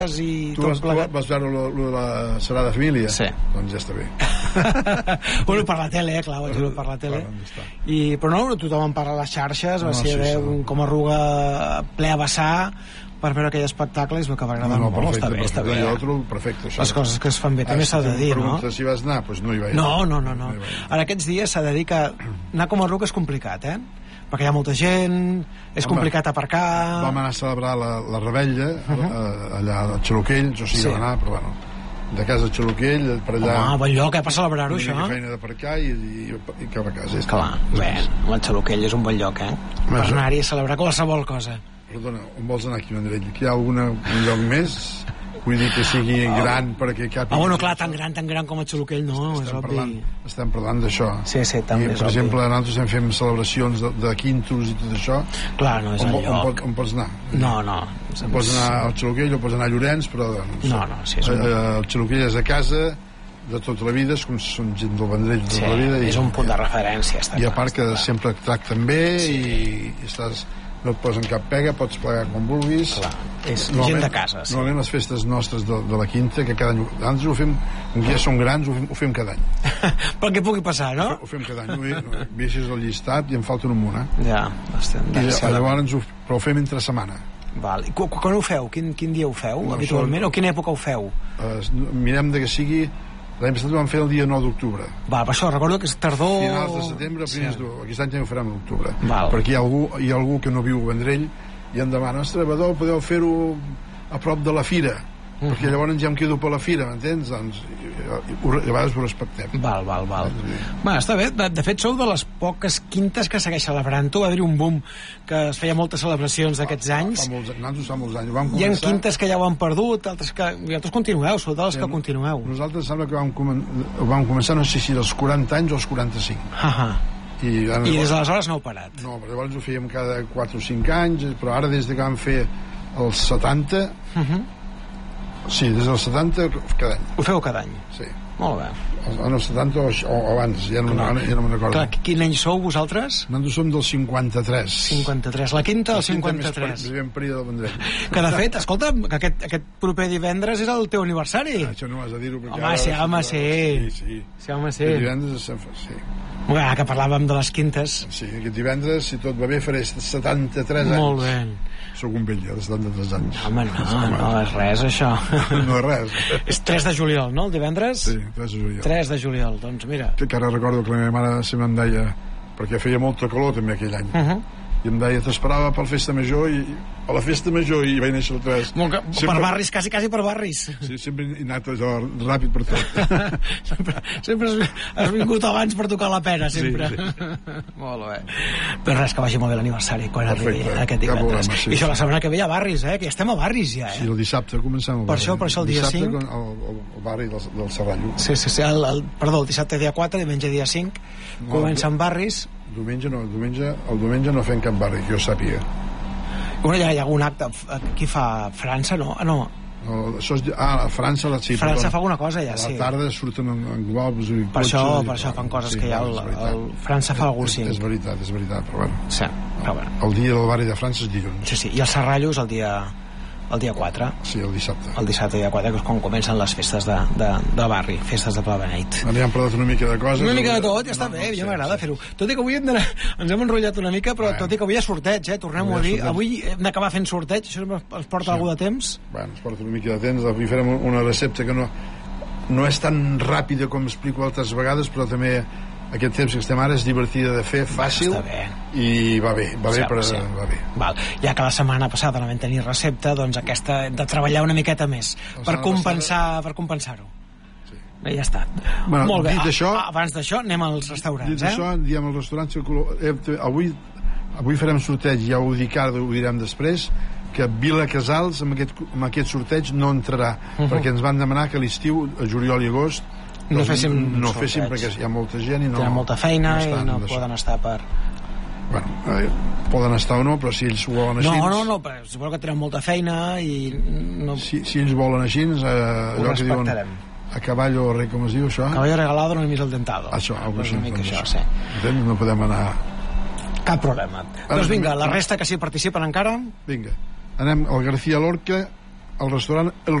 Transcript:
i tu vas veure lo de la Sagrada Família? Sí. Doncs ja està bé. Bueno, per la tele, clar, vaig dir per la tele. Però no, tothom en parla a les xarxes, va ser com arruga ple a vessar per veure aquell espectacle, és el que va agradar molt. Està bé, està bé. Jo trobo perfecte, això. Les coses que es fan bé també s'ha de dir, no? Si vas anar, doncs no hi vaig. No. Ara aquests dies s'ha de dir que anar com a arruga és complicat, perquè hi ha molta gent, és complicat aparcar. Vam anar a celebrar la Rebella allà a Xaluquell, jo sí que va anar, però bueno, de casa a Xaluquell, per allà... Home, bon lloc, per celebrar-ho, això. Una feina d'aparcar i cap a casa. Clar, bé, el Xaluquell és un bon lloc, per anar-hi a celebrar qualsevol cosa. Perdona, on vols anar aquí, Vendrell? Hi ha un lloc més? Vull dir que sigui gran perquè capi... Bueno, clar, tan gran com a Xaluquell no, és obvi. Estem parlant d'això. Sí, també és obvi. Per exemple, nosaltres estem fent celebracions de quintos i tot això. Clar, no és el lloc. On pots anar? No. Pots anar al Xaluquell o pots anar a Llorenç, però... No, sí, és un... El Xaluquell és a casa de tota la vida, és com si són gent del Vendrell de tota la vida. És un punt de referència, està clar. I a part que sempre et tracten bé i estàs... no et posen cap pega, pots plegar quan vulguis. Clar, és gent de casa. Normalment les festes nostres de la Quinta, que cada any nosaltres ho fem, com que ja som grans, ho fem cada any. Pel que pugui passar, no? Ho fem cada any. Veixes el llistat i em falten un munt, Ja, llavors però ho fem entre setmana. Val. I quan ho feu? Quin dia ho feu, habitualment? O quina època ho feu? Mirem de que sigui... L'any passat ho vam fer el dia 9 d'octubre. Va, per això, recordo que és tardor... Finals de setembre, primers d'octubre. Aquest any ja ho farem a l'octubre. Val. Perquè hi ha algú que no viu a Vendrell i em demana, ostres, Badó, podeu fer-ho a prop de la fira? Perquè llavors ja em quedo per la fira, m'entens? Doncs a vegades ho respectem. Val. Va, està bé. De fet, sou de les poques quintes que segueix celebrant-ho. Va haver-hi un boom que es feia moltes celebracions d'aquests anys. Nosaltres fa molts anys. Hi ha quintes que ja ho han perdut, altres que... Vosaltres continueu, sou de les que continueu. Nosaltres sembla que vam començar, no sé si dels 40 anys o els 45. I des d'aleshores no heu parat? No, però llavors ho fèiem cada 4 o 5 anys, però ara des que vam fer els 70... Sí, des dels 70 cada any. Ho feu cada any? Sí. Molt bé. En els 70 o abans, ja no me'n recordo. Clar, quin any sou vosaltres? Nosaltres som del 53. 53, la quinta del 53. Vivim període de Vendrell. Que de fet, escolta, que aquest proper divendres és el teu aniversari. Això no has de dir-ho. Home, sí. Sí, home, sí. Divendres, sí. Bé, que parlàvem de les quintes. Sí, aquest divendres, si tot va bé, faré 73 anys. Molt bé. Soc un vell, de 73 anys. Home, no és res, això. No és res. És 3 de juliol, no, el divendres? Sí, 3 de juliol. 3 de juliol, doncs mira. Que ara recordo que la meva mare sempre em deia, perquè feia molta calor també aquell any, i em deia, t'esperava per la festa major a la festa major i vaig néixer el 3. Per barris, quasi per barris. Sí, sempre he anat ràpid per tot. sempre has vingut abans per tocar la pena, sempre. Sí. Molt bé. Però res, que vagi molt bé l'aniversari quan arribi aquest divendres. I això la setmana que ve hi ha barris, que ja estem a barris ja. Sí, el dissabte comencem el barri. Per això el dia 5. El barri del Serrallo. Sí, perdó, el dissabte dia 4, diumenge dia 5, comencen barris. El diumenge no fem cap barri, que jo sàpiga. Bueno, hi ha algun acte. Qui fa? França, no? No. A França sí. França fa alguna cosa ja, sí. A la tarda surten en globus i per això fan coses que hi ha França fa algun 5. És veritat, però bueno. Sí, però bueno. El dia del barri de França és dilluns. Sí, i el Serrallo és el dia 4. Sí, el dissabte. El dissabte, dia 4, que és quan comencen les festes de barri, festes de Pla Beneit. Ara ja hem parlat una mica de coses. Una mica de tot, ja està bé, ja m'agrada fer-ho. Tot i que avui ens hem enrotllat una mica, però tot i que avui hi ha sorteig, tornem-ho a dir. Avui hem d'acabar fent sorteig, això ens porta algú de temps? Bueno, ens porta una mica de temps. Avui farem una recepta que no és tan ràpida com explico altres vegades, però també aquest temps que estem ara és divertida de fer, fàcil, i va bé. Val. Ja que la setmana passada no vam tenir recepta, doncs aquesta hem de treballar una miqueta més per compensar-ho. Bé, ja està. Molt bé. Abans d'això anem als restaurants. Dit això, diem als restaurants que avui farem sorteig, ja ho dic ara, ho direm després, que Vila Casals amb aquest sorteig no entrarà, perquè ens van demanar que a l'estiu, a juliol i agost, no féssim perquè hi ha molta gent i no... Hi ha molta feina i no poden estar per... Bueno, poden estar o no, però si ells ho volen així... No, però suposo que tenen molta feina i... Si ells volen així, allò que diuen... A caballo rei, com es diu això? Caballo regalado no el dentado. Això, alguna cosa així. Això, sí. No podem anar... Cap problema. Doncs vinga, la resta que s'hi participen encara... Vinga, anem al García Lorca, al restaurant El